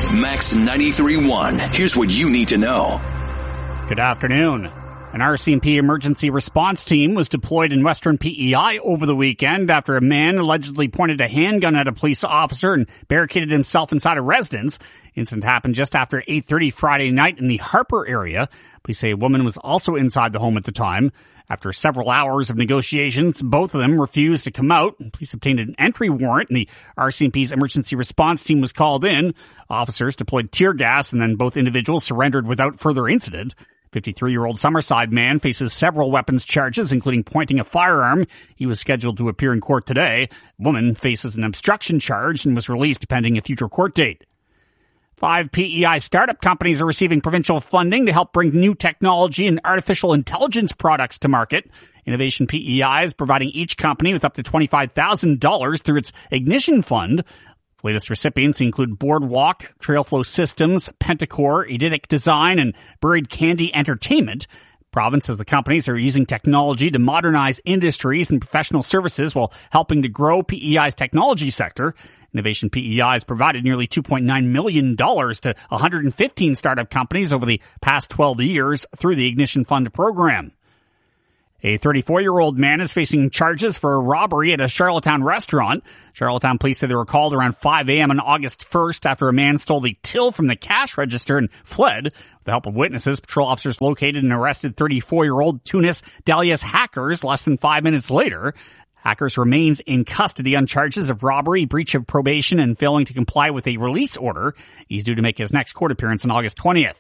Max 93.1. Here's what you need to know. Good afternoon. An RCMP emergency response team was deployed in Western PEI over the weekend after a man allegedly pointed a handgun at a police officer and barricaded himself inside a residence. Incident happened just after 8:30 Friday night in the Harper area. Police say a woman was also inside the home at the time. After several hours of negotiations, both of them refused to come out. Police obtained an entry warrant, and the RCMP's emergency response team was called in. Officers deployed tear gas, and then both individuals surrendered without further incident. 53-year-old Summerside man faces several weapons charges, including pointing a firearm. He was scheduled to appear in court today. Woman faces an obstruction charge and was released pending a future court date. 5 PEI startup companies are receiving provincial funding to help bring new technology and artificial intelligence products to market. Innovation PEI is providing each company with up to $25,000 through its Ignition Fund. The latest recipients include Boardwalk, Trailflow Systems, Pentacore, Eidetic Design, and Buried Candy Entertainment. Province says the companies are using technology to modernize industries and professional services while helping to grow PEI's technology sector. Innovation PEI has provided nearly $2.9 million to 115 startup companies over the past 12 years through the Ignition Fund program. A 34-year-old man is facing charges for a robbery at a Charlottetown restaurant. Charlottetown police say they were called around 5 a.m. on August 1st after a man stole the till from the cash register and fled. With the help of witnesses, patrol officers located and arrested 34-year-old Tunis Dalias Hackers less than 5 minutes later. Hackers remains in custody on charges of robbery, breach of probation, and failing to comply with a release order. He's due to make his next court appearance on August 20th.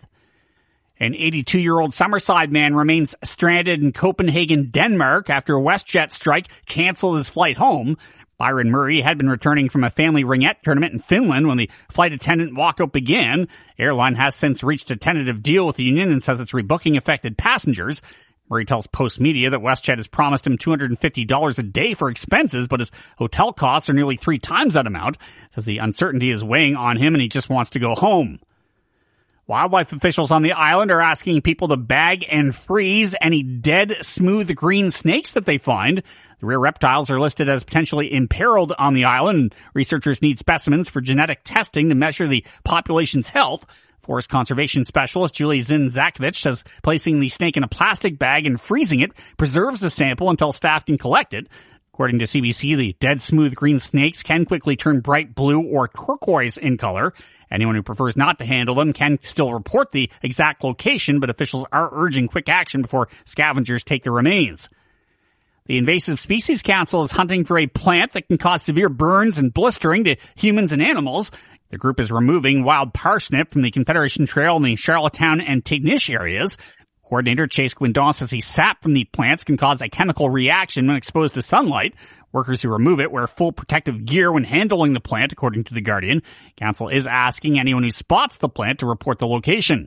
An 82-year-old Summerside man remains stranded in Copenhagen, Denmark after a WestJet strike canceled his flight home. Byron Murray had been returning from a family ringette tournament in Finland when the flight attendant walkout began. Airline has since reached a tentative deal with the union and says it's rebooking affected passengers. Murray tells Post Media that WestJet has promised him $250 a day for expenses, but his hotel costs are nearly 3 times that amount. Says the uncertainty is weighing on him and he just wants to go home. Wildlife officials on the island are asking people to bag and freeze any dead, smooth green snakes that they find. The rare reptiles are listed as potentially imperiled on the island. Researchers need specimens for genetic testing to measure the population's health. Forest conservation specialist Julie Zin-Zakovich says placing the snake in a plastic bag and freezing it preserves the sample until staff can collect it. According to CBC, the dead smooth green snakes can quickly turn bright blue or turquoise in color. Anyone who prefers not to handle them can still report the exact location, but officials are urging quick action before scavengers take the remains. The Invasive Species Council is hunting for a plant that can cause severe burns and blistering to humans and animals. The group is removing wild parsnip from the Confederation Trail in the Charlottetown and Tignish areas. Coordinator Chase Guindon says the sap from the plants can cause a chemical reaction when exposed to sunlight. Workers who remove it wear full protective gear when handling the plant, according to The Guardian. Council is asking anyone who spots the plant to report the location.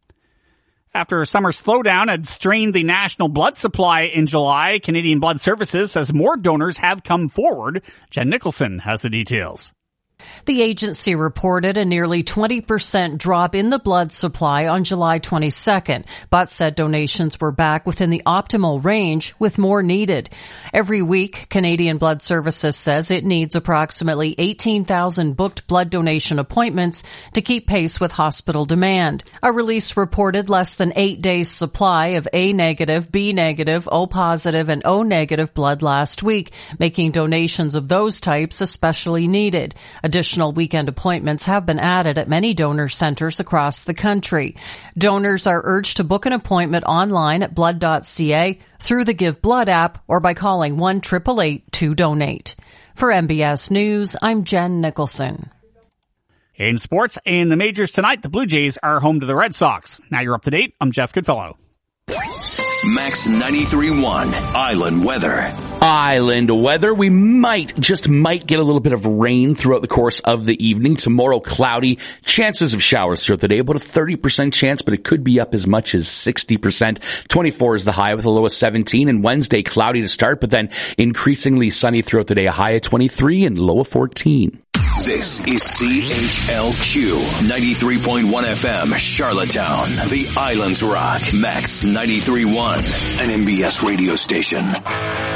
After a summer slowdown had strained the national blood supply in July, Canadian Blood Services says more donors have come forward. Jen Nicholson has the details. The agency reported a nearly 20% drop in the blood supply on July 22nd, but said donations were back within the optimal range with more needed. Every week, Canadian Blood Services says it needs approximately 18,000 booked blood donation appointments to keep pace with hospital demand. A release reported less than 8 days supply of A negative, B negative, O positive, and O negative blood last week, making donations of those types especially needed. Additional weekend appointments have been added at many donor centers across the country. Donors are urged to book an appointment online at blood.ca, through the Give Blood app, or by calling 1-888-2DONATE. For MBS News, I'm Jen Nicholson. In sports, in the majors tonight, the Blue Jays are home to the Red Sox. Now you're up to date. I'm Jeff Goodfellow. Max 93.1 Island Weather. Island weather. We might get a little bit of rain throughout the course of the evening. Tomorrow, cloudy. Chances of showers throughout the day. About a 30% chance, but it could be up as much as 60%. 24 is the high with a low of 17. And Wednesday, cloudy to start, but then increasingly sunny throughout the day. A high of 23 and low of 14. This is CHLQ 93.1 FM, Charlottetown, the Islands Rock, Max 93.1, an MBS radio station.